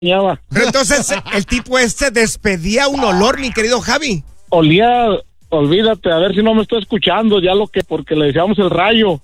Pero entonces el tipo despedía un olor, mi querido Javi. Olía, olvídate, a ver si no me estoy escuchando, porque le decíamos el rayo.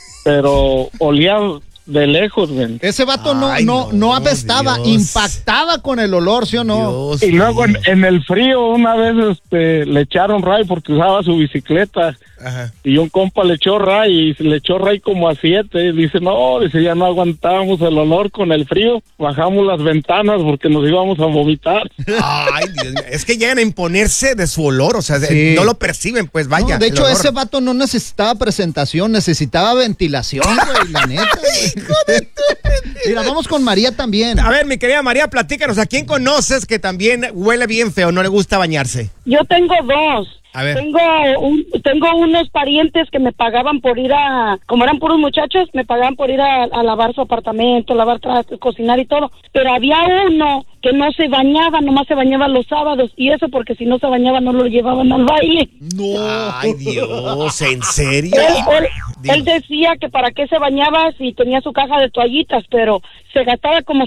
Pero olía de lejos, ven. Ese vato no apestaba, Dios. Impactaba con el olor, ¿sí o no? Dios, y luego en el frío una vez le echaron ray porque usaba su bicicleta. Ajá. Y un compa le echó ray como a 7. Dice, ya no aguantábamos el olor con el frío. Bajamos las ventanas porque nos íbamos a vomitar. Ay, Dios mío. Es que llegan a imponerse de su olor, o sea, sí. No lo perciben, pues vaya. No, de hecho, ese vato no necesitaba presentación, necesitaba ventilación, güey, la neta, güey. Mira, vamos con María también. A ver, mi querida María, platícanos, ¿a quién conoces que también huele bien feo, no le gusta bañarse? Yo tengo 2. A ver. Tengo unos parientes que me pagaban por ir como eran puros muchachos, me pagaban por ir a lavar su apartamento, lavar trastes, cocinar y todo. Pero había uno que no se bañaba, nomás se bañaba los sábados. Y eso porque si no se bañaba no lo llevaban al baile. No. Ay, Dios, ¿en serio? Él decía que para qué se bañaba si tenía su caja de toallitas, pero se gastaba como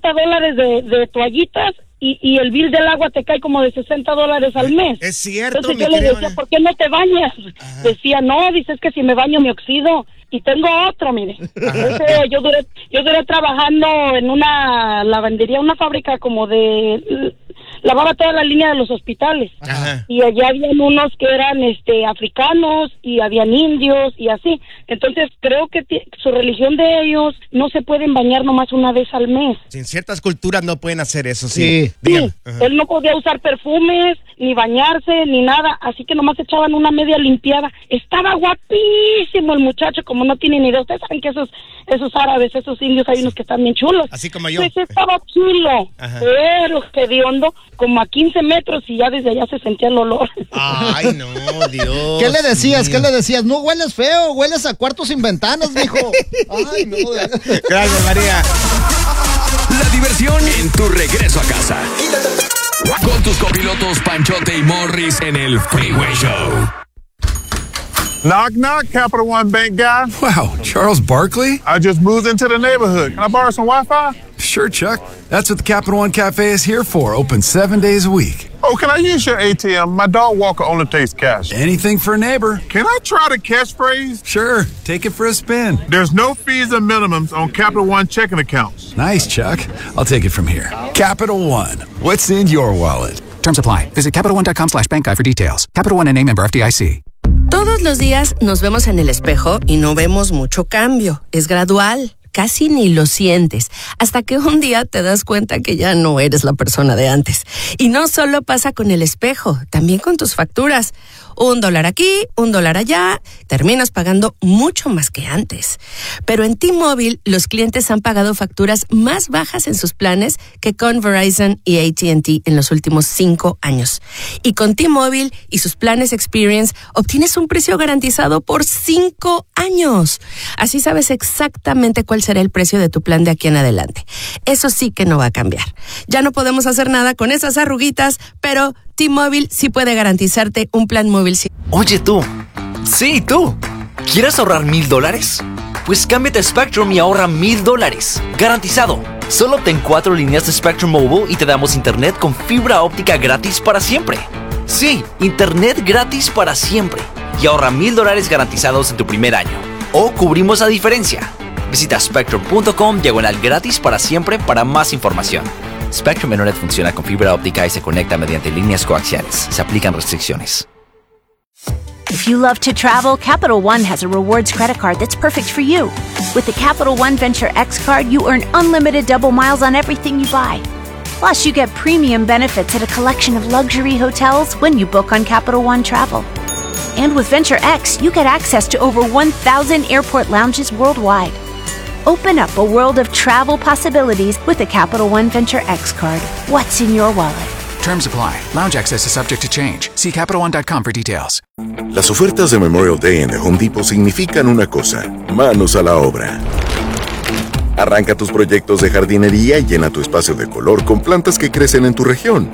$60 de toallitas. Y el bill del agua te cae como de $60 al mes. Es cierto. Entonces yo le decía, ¿por qué no te bañas? Ajá. Decía, no, dices que si me baño me oxido. Y tengo otro, mire. Yo duré trabajando en una lavandería, una fábrica como de... lavaba toda la línea de los hospitales. Ajá. Y allá habían unos que eran africanos y habían indios y así. Entonces creo que su religión de ellos no se pueden bañar nomás una vez al mes. En ciertas culturas no pueden hacer eso, sí. Sí, él no podía usar perfumes, ni bañarse, ni nada, así que nomás echaban una media limpiada. Estaba guapísimo el muchacho, como no tienen ni idea. Ustedes saben que esos árabes, esos indios, hay unos que están bien chulos. Así como yo. Pues estaba chulo, pero hediondo, como a 15 metros y ya desde allá se sentía el olor. Ay, no, Dios. ¿Qué le decías? Mío. ¿Qué le decías? No hueles feo, hueles a cuartos sin ventanas, mijo. Ay, no. Gracias, María. La diversión en tu regreso a casa. Con tus copilotos Panchote y Morris en el Freeway Show. Knock, knock, Capital One Bank guy. Wow, Charles Barkley? I just moved into the neighborhood. Can I borrow some Wi-Fi? Sure, Chuck. That's what the Capital One Cafe is here for. Open 7 days a week. Oh, can I use your ATM? My dog walker only takes cash. Anything for a neighbor. Can I try the catchphrase? Sure. Take it for a spin. There's no fees and minimums on Capital One checking accounts. Nice, Chuck. I'll take it from here. Capital One. What's in your wallet? Terms apply. Visit CapitalOne.com/bankguide for details. Capital One N.A. member FDIC. Todos los días nos vemos en el espejo y no vemos mucho cambio. Es gradual. Casi ni lo sientes, hasta que un día te das cuenta que ya no eres la persona de antes. Y no solo pasa con el espejo, también con tus facturas. $1 aquí, $1 allá, terminas pagando mucho más que antes. Pero en T-Mobile, los clientes han pagado facturas más bajas en sus planes que con Verizon y AT&T en los últimos 5 años. Y con T-Mobile y sus planes Experience, obtienes un precio garantizado por 5 años. Así sabes exactamente cuál será el precio de tu plan de aquí en adelante. Eso sí que no va a cambiar. Ya no podemos hacer nada con esas arruguitas, pero T-Mobile sí puede garantizarte un plan móvil. Oye tú, sí tú, ¿quieres ahorrar $1,000? Pues cámbiate a Spectrum y ahorra $1,000, garantizado. Solo obtén 4 líneas de Spectrum Mobile y te damos internet con fibra óptica gratis para siempre. Sí, internet gratis para siempre. Y ahorra $1,000 garantizados en tu primer año. O cubrimos la diferencia. Visita spectrum.com/gratis para siempre para más información. Spectrum Internet funciona con fibra óptica y se conecta mediante líneas coaxiales. Se aplican restricciones. If you love to travel, Capital One has a rewards credit card that's perfect for you. With the Capital One Venture X card, you earn unlimited double miles on everything you buy. Plus, you get premium benefits at a collection of luxury hotels when you book on Capital One Travel. And with Venture X, you get access to over 1,000 airport lounges worldwide. Open up a world of travel possibilities with the Capital One Venture X card. What's in your wallet? Terms apply. Lounge access is subject to change. See CapitalOne.com for details. Las ofertas de Memorial Day en The Home Depot significan una cosa: manos a la obra. Arranca tus proyectos de jardinería y llena tu espacio de color con plantas que crecen en tu región.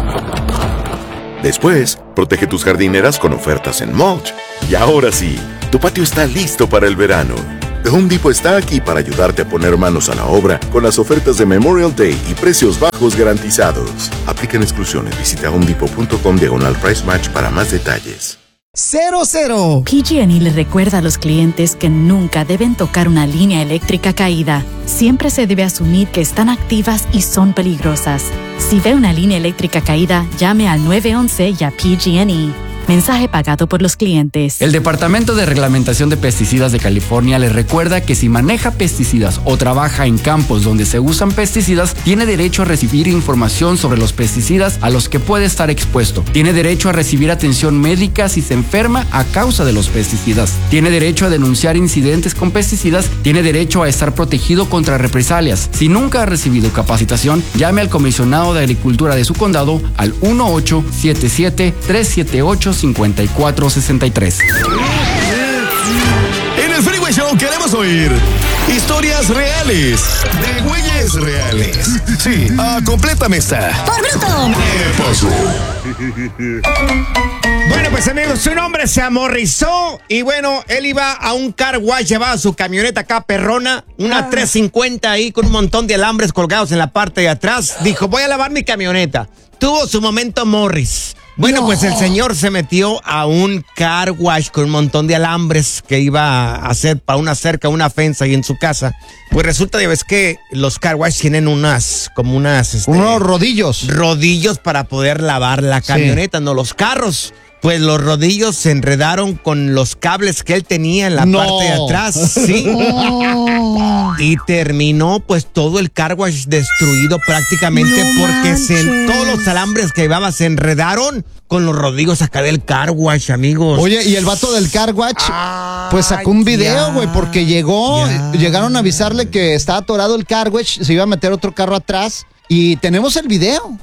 Después, protege tus jardineras con ofertas en mulch. Y ahora sí, tu patio está listo para el verano. The Home Depot está aquí para ayudarte a poner manos a la obra con las ofertas de Memorial Day y precios bajos garantizados. Aplican exclusiones. Visita homedepot.com/price match para más detalles. 00. PG&E le recuerda a los clientes que nunca deben tocar una línea eléctrica caída. Siempre se debe asumir que están activas y son peligrosas. Si ve una línea eléctrica caída, llame al 911 y a PG&E. Mensaje pagado por los clientes. El Departamento de Reglamentación de Pesticidas de California le recuerda que si maneja pesticidas o trabaja en campos donde se usan pesticidas, tiene derecho a recibir información sobre los pesticidas a los que puede estar expuesto. Tiene derecho a recibir atención médica si se enferma a causa de los pesticidas. Tiene derecho a denunciar incidentes con pesticidas. Tiene derecho a estar protegido contra represalias. Si nunca ha recibido capacitación, llame al comisionado de Agricultura de su condado al 1877-378-5463. En el Freeway Show queremos oír historias reales de güeyes reales. Sí, complétame esta. ¡Por bruto! ¿Qué pasó? Bueno, pues amigos, su nombre se amorrizó y bueno, él iba a un car wash, llevaba su camioneta acá perrona, una 350 ahí con un montón de alambres colgados en la parte de atrás. Dijo, voy a lavar mi camioneta. Tuvo su momento Morris. Bueno, pues el señor se metió a un car wash con un montón de alambres que iba a hacer para una cerca, una fensa ahí en su casa. Pues resulta de vez que los car wash tienen unos rodillos. Rodillos para poder lavar la camioneta, no los carros. Pues los rodillos se enredaron con los cables que él tenía en la parte de atrás. Sí. Y terminó pues todo el car wash destruido prácticamente porque todos los alambres que llevaba se enredaron con los rodillos acá del car wash, amigos. Oye, y el vato del car wash pues sacó un video, güey, porque llegaron a avisarle que estaba atorado el car wash, se iba a meter otro carro atrás. Y tenemos el video,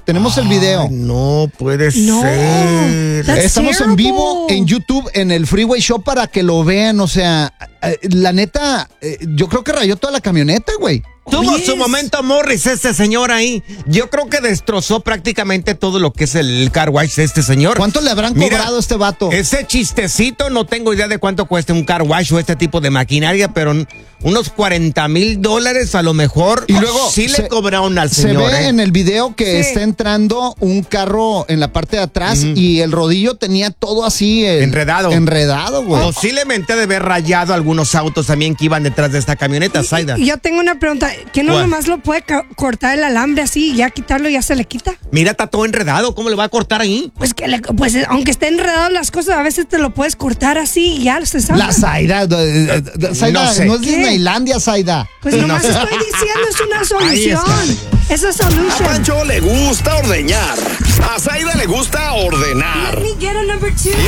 No puede ser. Estamos en vivo en YouTube, en el Freeway Show, para que lo vean. O sea, la neta, yo creo que rayó toda la camioneta, güey. Tuvo su momento Morris este señor ahí. Yo creo que destrozó prácticamente todo lo que es el car wash de este señor. ¿Cuánto le habrán cobrado a este vato? Ese chistecito, no tengo idea de cuánto cuesta un car wash o este tipo de maquinaria, pero unos $40,000 a lo mejor. Y luego sí le cobraron al señor. Se ve en el video que está entrando un carro en la parte de atrás y el rodillo tenía todo así enredado, güey. Posiblemente de haber rayado algunos autos también que iban detrás de esta camioneta, Zaida. Y yo tengo una pregunta. ¿Que no nomás lo puede cortar el alambre así y ya quitarlo y ya se le quita? Mira, está todo enredado. ¿Cómo le va a cortar ahí? Pues aunque esté enredado las cosas, a veces te lo puedes cortar así y ya se sabe. La Zaida, no es Disneylandia, Zaida. Pues nomás estoy diciendo, es una solución. Esa solución. A Pancho le gusta ordeñar. A Zaida le gusta ordenar. Let me get a number 2.